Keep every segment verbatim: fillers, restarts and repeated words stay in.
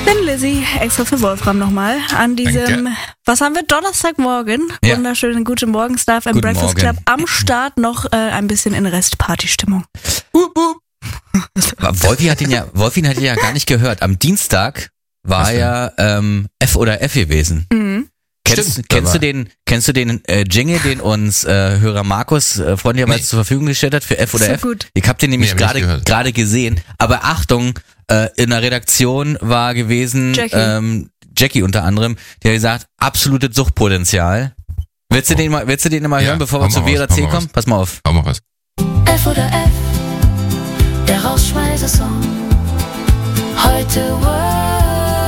Thin Lizzy, extra für Wolfram nochmal, an diesem, Danke. Was haben wir, Donnerstagmorgen, ja. Wunderschönen guten Morgen, Staff im Breakfast Morgen. Club, am Start noch äh, ein bisschen in Restparty-Stimmung. Uh, uh. Wolfi hat ihn ja, Wolfi hat ihn ja gar nicht gehört. Am Dienstag war ja ähm, F oder F gewesen. Mhm. Kennst, Stimmt, kennst du den, kennst du den äh, Jingle, den uns äh, Hörer Markus äh, freundlicherweise nee. zur Verfügung gestellt hat für F oder so F? Gut. Ich hab den nämlich nee, gerade gerade gesehen. Aber Achtung, äh, in der Redaktion war gewesen Jackie, ähm, Jackie unter anderem, die hat gesagt, absolutes Suchtpotenzial. Willst du oh. den mal, willst du den mal ja, hören, bevor wir zu W oder C kommen? Pass mal auf. Hau mal was. F oder F, der Rausschmeißer-Song. Heute Workout.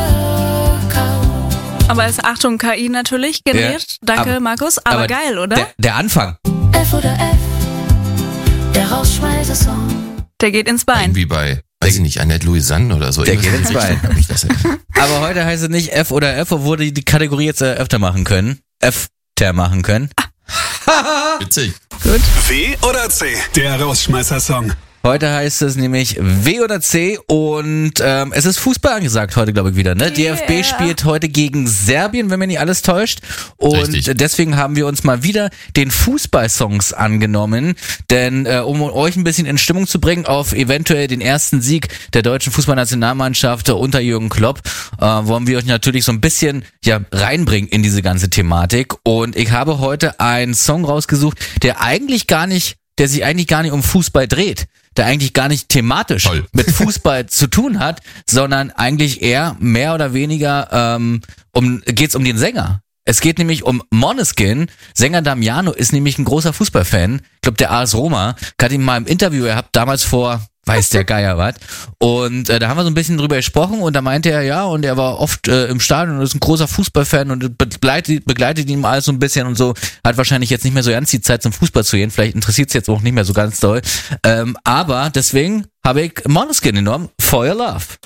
Aber es ist, Achtung, K I natürlich generiert. Ja, Danke, aber, Markus. Aber, aber geil, oder? Der, der Anfang. F oder F, der Rausschmeißer-Song. Der geht ins Bein. Wie bei, weiß ich nicht, Annette Louisanne oder so. Der geht ins Bein. Aber heute heißt es nicht F oder F, obwohl die die Kategorie jetzt äh, öfter machen können. F-ter machen können. Witzig. Gut. W oder C, der Rausschmeißer-Song. Heute heißt es nämlich W oder C und ähm, es ist Fußball angesagt heute, glaube ich, wieder. Ne? Yeah. D F B spielt heute gegen Serbien, wenn mir nicht alles täuscht. Und Richtig. Deswegen haben wir uns mal wieder den Fußballsongs angenommen. Denn äh, um euch ein bisschen in Stimmung zu bringen auf eventuell den ersten Sieg der deutschen Fußballnationalmannschaft unter Jürgen Klopp, äh, wollen wir euch natürlich so ein bisschen ja reinbringen in diese ganze Thematik. Und ich habe heute einen Song rausgesucht, der eigentlich gar nicht, der sich eigentlich gar nicht um Fußball dreht. Der eigentlich gar nicht thematisch Toll. mit Fußball zu tun hat, sondern eigentlich eher mehr oder weniger ähm, um geht's um den Sänger. Es geht nämlich um Måneskin. Sänger Damiano ist nämlich ein großer Fußballfan. Ich glaube, der A S Roma. Ich hatte ihn mal im Interview gehabt, damals vor, weiß der Geier was. Und äh, da haben wir so ein bisschen drüber gesprochen und da meinte er, ja, und er war oft äh, im Stadion und ist ein großer Fußballfan und begleitet, begleitet ihn alles so ein bisschen und so. Hat wahrscheinlich jetzt nicht mehr so ganz die Zeit zum Fußball zu gehen. Vielleicht interessiert es jetzt auch nicht mehr so ganz doll. Ähm, aber deswegen habe ich Måneskin genommen, For Your Love.